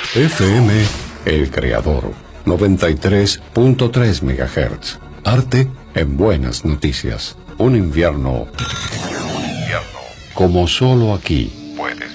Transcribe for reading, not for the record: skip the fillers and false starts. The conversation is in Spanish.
FM El Creador, 93.3 MHz. Arte en buenas noticias. Un invierno como solo aquí puede